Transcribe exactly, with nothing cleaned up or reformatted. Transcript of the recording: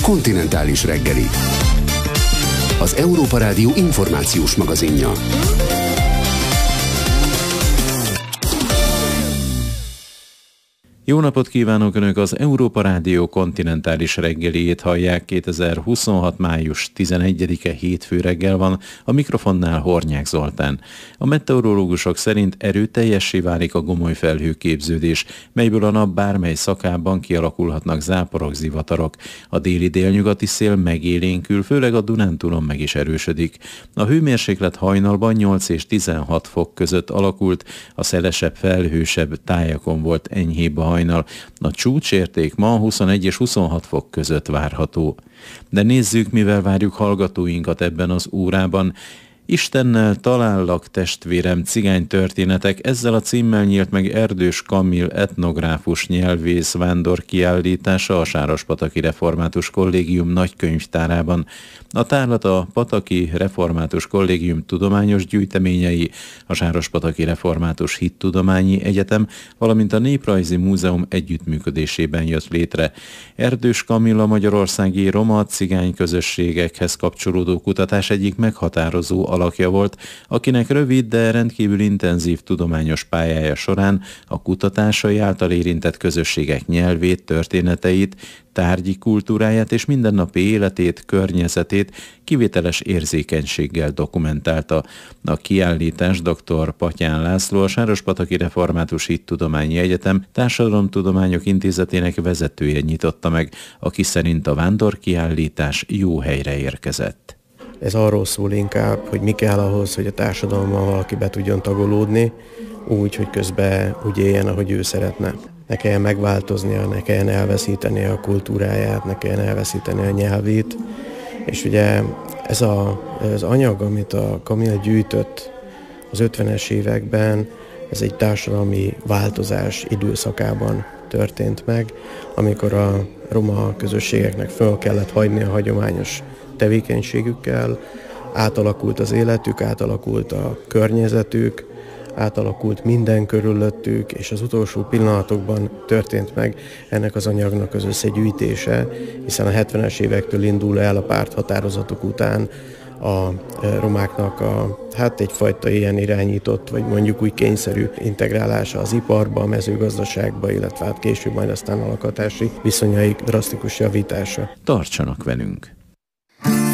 Kontinentális reggeli. Az Európa Rádió információs magazinja. Jó napot kívánok! Önök az Európa Rádió kontinentális reggeliét hallják. kétezer-huszonhat. május tizenegyedike hétfő reggel van, a mikrofonnál Hornyák Zoltán. A meteorológusok szerint erőteljessé válik a gomoly felhőképződés, melyből a nap bármely szakában kialakulhatnak záporok, zivatarok. A déli délnyugati szél megélénkül, főleg a Dunántúlon meg is erősödik. A hőmérséklet hajnalban nyolc és tizenhat fok között alakult, a szelesebb, felhősebb tájakon volt enyhébb a hajnal. A csúcsérték ma huszonegy és huszonhat fok között várható. De nézzük, mivel várjuk hallgatóinkat ebben az órában. Istennel talállak, testvérem, cigánytörténetek, ezzel a címmel nyílt meg Erdős Kamil etnográfus nyelvész vándor kiállítása a Sárospataki Református Kollégium nagykönyvtárában. A tárlat a Pataki Református Kollégium tudományos gyűjteményei, a Sárospataki Református Hittudományi Egyetem, valamint a Néprajzi Múzeum együttműködésében jött létre. Erdős Kamil a magyarországi roma cigány közösségekhez kapcsolódó kutatás egyik meghatározó alakja volt, akinek rövid, de rendkívül intenzív tudományos pályája során a kutatásai által érintett közösségek nyelvét, történeteit, tárgyi kultúráját és mindennapi életét, környezetét kivételes érzékenységgel dokumentálta. A kiállítás dr. Patyán László, a Sárospataki Református Hittudományi Egyetem Társadalomtudományok Intézetének vezetője nyitotta meg, aki szerint a vándorkiállítás jó helyre érkezett. Ez arról szól inkább, hogy mi kell ahhoz, hogy a társadalommal valaki be tudjon tagolódni, úgy, hogy közben úgy éljen, ahogy ő szeretne. Ne kelljen megváltoznia, ne kelljen elveszíteni a kultúráját, ne kelljen elveszíteni a nyelvét. És ugye ez a, az anyag, amit a Kamil gyűjtött az ötvenes években, ez egy társadalmi változás időszakában történt meg, amikor a roma közösségeknek föl kellett hagyni a hagyományos tevékenységükkel, átalakult az életük, átalakult a környezetük, átalakult minden körülöttük, és az utolsó pillanatokban történt meg ennek az anyagnak az összegyűjtése, hiszen a hetvenes évektől indul el a párthatározatok után a romáknak a, hát egyfajta ilyen irányított, vagy mondjuk úgy kényszerű integrálása az iparba, a mezőgazdaságba, illetve hát később majd aztán a lakhatási viszonyaik drasztikus javítása. Tartsanak velünk!